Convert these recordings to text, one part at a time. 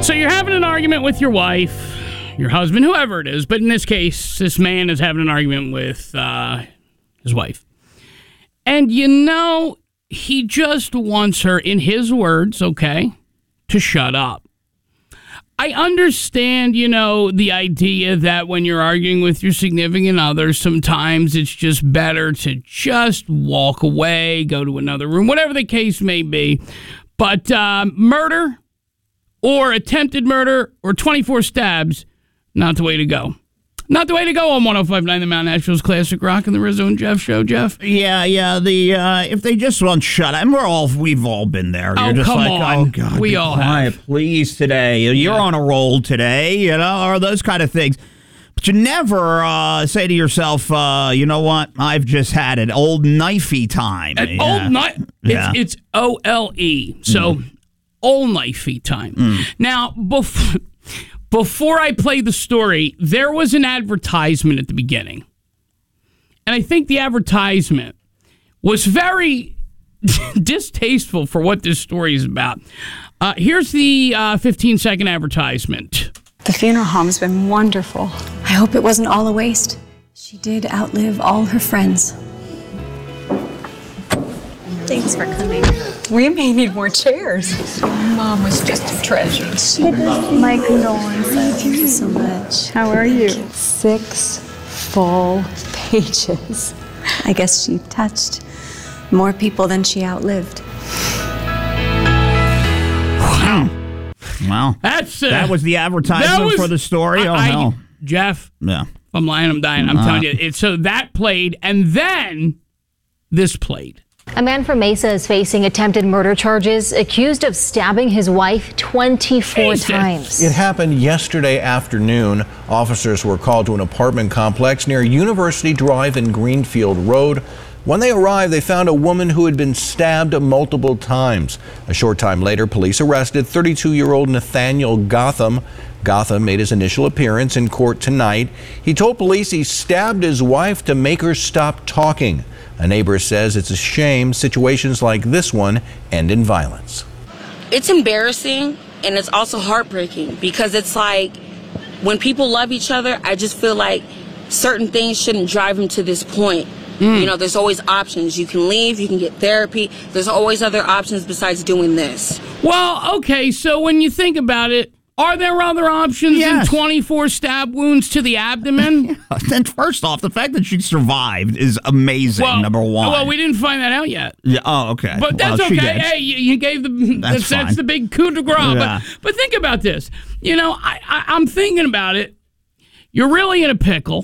So you're having an argument with your wife, your husband, whoever it is, but in this case, this man is having an argument with his wife. And he just wants her, in his words, okay, to shut up. I understand, the idea that when you're arguing with your significant other, sometimes it's just better to just walk away, go to another room, whatever the case may be. But murder or attempted murder or 24 stabs, not the way to go. Not the way to go on 105.9 The Mount Nashville's Classic Rock and the Rizzo and Jeff Show, Jeff. Yeah. If they just won't shut up, and we've all been there. Oh, You're just come like, on. oh God, we all quiet, have. Please today. You're on a roll today, or those kind of things. But you never say to yourself, you know what? I've just had an old knifey time. Old knife. It's OLE. So old knifey time. Now Before I play the story, there was an advertisement at the beginning. And I think the advertisement was very distasteful for what this story is about. Here's the 15-second advertisement. The funeral home's been wonderful. I hope it wasn't all a waste. She did outlive all her friends. Thanks for coming. We may need more chairs. Mom was just a treasure. My condolences. Thank you so much. How are you? 6 full pages. I guess she touched more people than she outlived. Well, that was the advertisement for the story. No. Jeff, yeah. If I'm lying, I'm dying. I'm telling you. So that played, and then this played. A man from Mesa is facing attempted murder charges, accused of stabbing his wife 24 times. It happened yesterday afternoon. Officers were called to an apartment complex near University Drive and Greenfield Road. When they arrived, they found a woman who had been stabbed multiple times. A short time later, police arrested 32-year-old Nathaniel Gotham. Gotham made his initial appearance in court tonight. He told police he stabbed his wife to make her stop talking. A neighbor says it's a shame situations like this one end in violence. It's embarrassing and it's also heartbreaking because it's like when people love each other, I just feel like certain things shouldn't drive them to this point. There's always options. You can leave, you can get therapy. There's always other options besides doing this. Well, okay, so when you think about it, are there other options than 24 stab wounds to the abdomen? Then first off, the fact that she survived is amazing, number one. Well, we didn't find that out yet. Yeah. Oh, okay. But that's okay. Hey, you gave that's the big coup de grace. Yeah. But think about this. I'm thinking about it. You're really in a pickle.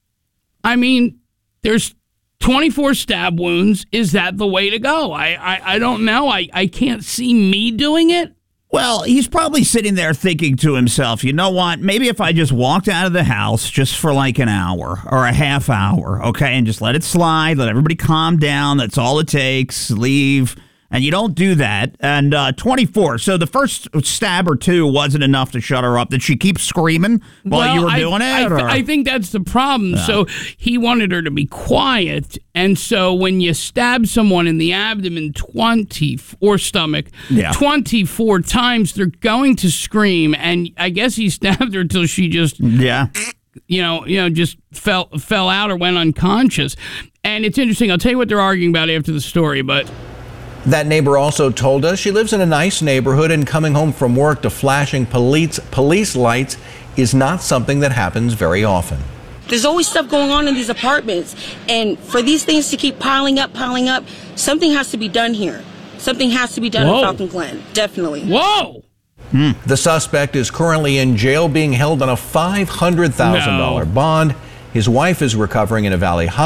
I mean, there's 24 stab wounds. Is that the way to go? I don't know. I can't see me doing it. Well, he's probably sitting there thinking to himself, you know what, maybe if I just walked out of the house just for like an hour or a half hour, okay, and just let it slide, let everybody calm down, that's all it takes, leave, and you don't do that, and 24, so the first stab or two wasn't enough to shut her up. Did she keep screaming while you were doing it? I think that's the problem. Yeah. So he wanted her to be quiet, and so when you stab someone in the abdomen or stomach 24 times, they're going to scream, and I guess he stabbed her until she just just fell out or went unconscious. And it's interesting. I'll tell you what they're arguing about after the story, but that neighbor also told us she lives in a nice neighborhood and coming home from work to flashing police lights is not something that happens very often. There's always stuff going on in these apartments, and for these things to keep piling up, something has to be done here. Something has to be done in Falcon Glen, definitely. Whoa! The suspect is currently in jail being held on a $500,000 bond. His wife is recovering in a Valley Hospital.